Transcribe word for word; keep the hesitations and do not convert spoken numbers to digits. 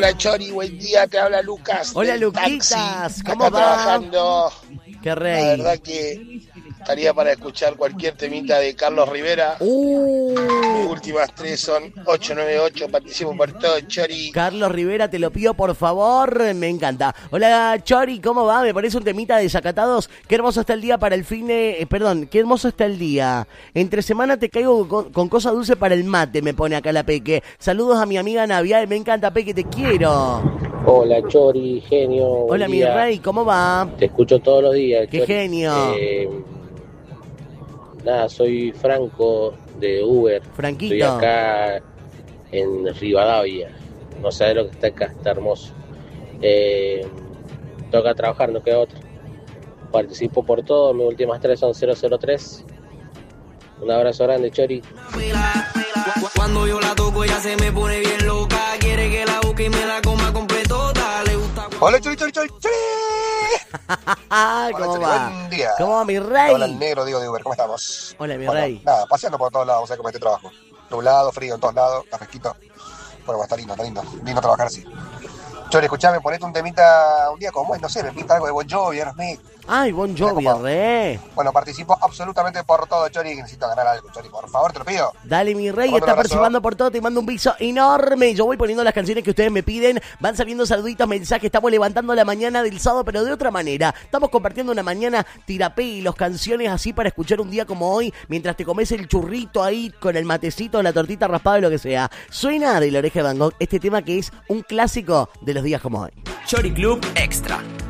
Hola Chori, buen día, te habla Lucas. Hola del Luquitas, taxi, ¿cómo acá va? Trabajando. Qué rey. La verdad que estaría para escuchar cualquier temita de Carlos Rivera. Uh, Mis últimas tres son ocho nueve ocho, participo por todo, Chori. Carlos Rivera, te lo pido por favor, me encanta. Hola Chori, ¿cómo va? Me parece un temita de Desacatados. Qué hermoso está el día para el fin de... eh, perdón, qué hermoso está el día. Entre semana te caigo con, con cosa dulce para el mate, me pone acá la Peque. Saludos a mi amiga Navidad, me encanta Peque, te quiero. Hola Chori, genio. Hola mi rey, ¿cómo va? Te escucho todos los días. Qué Chori. genio. Eh, nada, soy Franco de Uber. Franquito. Estoy acá en Rivadavia. No sabes lo que está acá, está hermoso. Eh, toca trabajar, no queda otra. Participo por todo, mis últimas tres son cero cero tres. Un abrazo grande, Chori. Cuando yo la toco ella se me pone bien loca. Quiere que la busque y me la coma completota. Le gusta. Hola Chori, Chori, Chori, Chori. ¿Cómo Chori, va? buen día. ¿Cómo va mi rey? Hola el negro, Diego de Uber, ¿cómo estamos? Hola mi Bueno, rey. nada, paseando por todos lados, o sea, como este trabajo. Nublado, frío en todos lados, está fresquito. Bueno, va a estar lindo, está lindo. Lindo trabajar así. Chori, escuchame, ponete un temita un día como hoy, no sé, me pinta algo de Bon Jovi, Aerosmith. Ay, Bon Jovi, re. Bueno, participo absolutamente por todo, Chori, que necesito ganar algo, Chori, por favor, te lo pido. Dale, mi rey, Otro está abrazo. participando por todo, te mando un beso enorme. Yo voy poniendo las canciones que ustedes me piden, van saliendo saluditos, mensajes, estamos levantando la mañana del sábado, pero de otra manera. Estamos compartiendo una mañana tirapelos, canciones así para escuchar un día como hoy, mientras te comes el churrito ahí con el matecito, la tortita raspada, lo que sea. Suena de La Oreja de Van Gogh este tema que es un clásico de los días como hoy. Chori Club Extra.